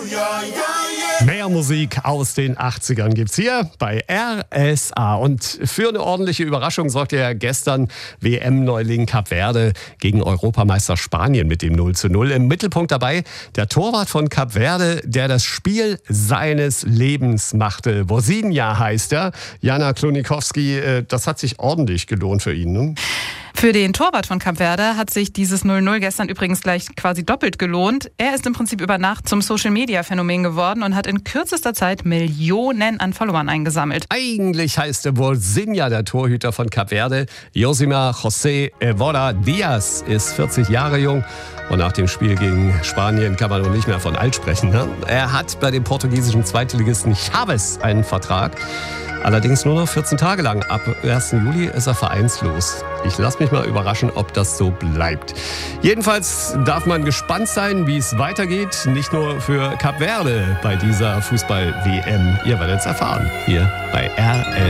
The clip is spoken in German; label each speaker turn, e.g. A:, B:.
A: Mehr Musik aus den 80ern gibt's hier bei RSA. Und für eine ordentliche Überraschung sorgte ja gestern WM-Neuling Kap Verde gegen Europameister Spanien mit dem 0:0. Im Mittelpunkt dabei der Torwart von Kap Verde, der das Spiel seines Lebens machte. Vozinha heißt er. Jana Klonikowski, das hat sich ordentlich gelohnt für ihn, ne?
B: Für den Torwart von Kap Verde hat sich dieses 0:0 gestern übrigens gleich quasi doppelt gelohnt. Er ist im Prinzip über Nacht zum Social-Media-Phänomen geworden und hat in kürzester Zeit Millionen an Followern eingesammelt.
A: Eigentlich heißt er Vozinha, der Torhüter von Kap Verde. Josimar José Evora Diaz ist 40 Jahre jung. Und nach dem Spiel gegen Spanien kann man nun nicht mehr von alt sprechen, ne? Er hat bei dem portugiesischen Zweitligisten Chaves einen Vertrag. Allerdings nur noch 14 Tage lang. Ab 1. Juli ist er vereinslos. Ich lasse mich mal überraschen, ob das so bleibt. Jedenfalls darf man gespannt sein, wie es weitergeht. Nicht nur für Kap Verde bei dieser Fußball-WM. Ihr werdet es erfahren hier bei RSA.